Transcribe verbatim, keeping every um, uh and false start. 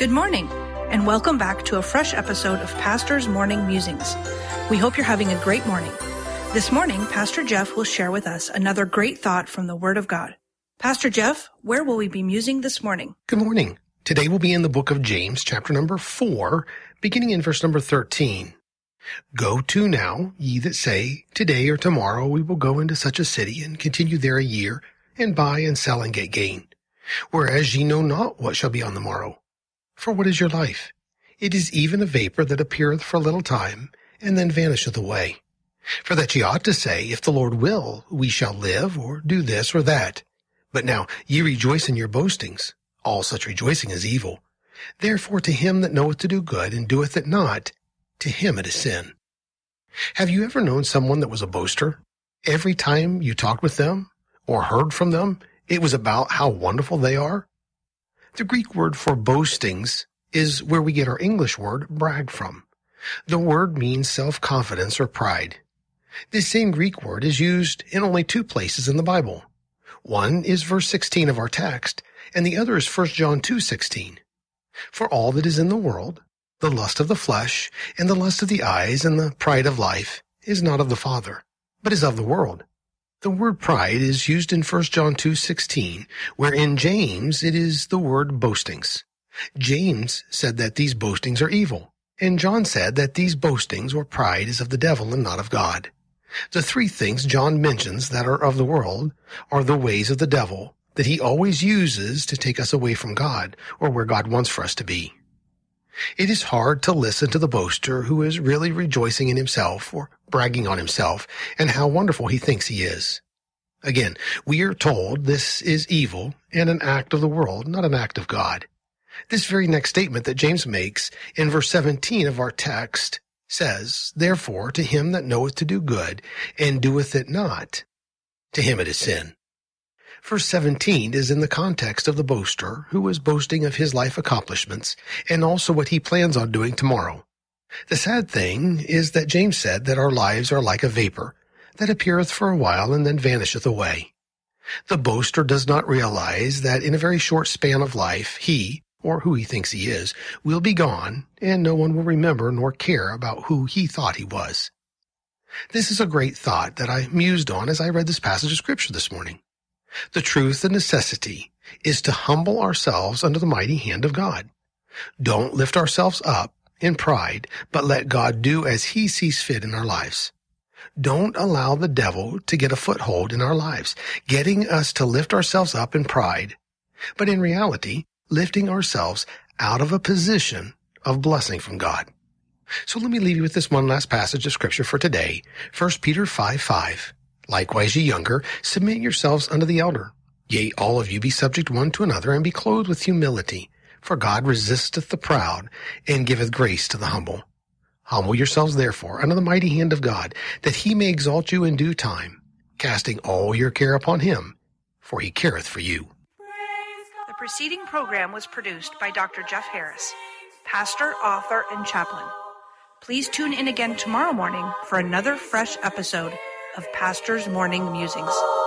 Good morning, and welcome back to a fresh episode of Pastor's Morning Musings. We hope you're having a great morning. This morning, Pastor Jeff will share with us another great thought from the Word of God. Pastor Jeff, where will we be musing this morning? Good morning. Today we'll be in the book of James, chapter number four, beginning in verse number thirteen. Go to now, ye that say, today or tomorrow we will go into such a city and continue there a year, and buy and sell and get gain. Whereas ye know not what shall be on the morrow. For what is your life? It is even a vapor that appeareth for a little time, and then vanisheth away. For that ye ought to say, if the Lord will, we shall live, or do this or that. But now ye rejoice in your boastings. All such rejoicing is evil. Therefore to him that knoweth to do good, and doeth it not, to him it is sin. Have you ever known someone that was a boaster? Every time you talked with them, or heard from them, it was about how wonderful they are? The Greek word for boastings is where we get our English word brag from. The word means self-confidence or pride. This same Greek word is used in only two places in the Bible. One is verse sixteen of our text, and the other is First John two sixteen. For all that is in the world, the lust of the flesh, and the lust of the eyes, and the pride of life, is not of the Father, but is of the world. The word pride is used in First John two sixteen, where in James it is the word boastings. James said that these boastings are evil, and John said that these boastings or pride is of the devil and not of God. The three things John mentions that are of the world are the ways of the devil that he always uses to take us away from God or where God wants for us to be. It is hard to listen to the boaster who is really rejoicing in himself or bragging on himself and how wonderful he thinks he is. Again, we are told this is evil and an act of the world, not an act of God. This very next statement that James makes in verse seventeen of our text says, Therefore to him that knoweth to do good and doeth it not, to him it is sin. Verse seventeen is in the context of the boaster who is boasting of his life accomplishments and also what he plans on doing tomorrow. The sad thing is that James said that our lives are like a vapor that appeareth for a while and then vanisheth away. The boaster does not realize that in a very short span of life he, or who he thinks he is, will be gone, and no one will remember nor care about who he thought he was. This is a great thought that I mused on as I read this passage of Scripture this morning. The truth and necessity is to humble ourselves under the mighty hand of God. Don't lift ourselves up in pride, but let God do as he sees fit in our lives. Don't allow the devil to get a foothold in our lives, getting us to lift ourselves up in pride, but in reality, lifting ourselves out of a position of blessing from God. So let me leave you with this one last passage of Scripture for today, First Peter five five. Likewise, ye younger, submit yourselves unto the elder. Yea, all of you be subject one to another, and be clothed with humility. For God resisteth the proud, and giveth grace to the humble. Humble yourselves therefore under the mighty hand of God, that he may exalt you in due time, casting all your care upon him, for he careth for you. The preceding program was produced by Doctor Jeff Harris, pastor, author, and chaplain. Please tune in again tomorrow morning for another fresh episode of Pastor's Morning Musings.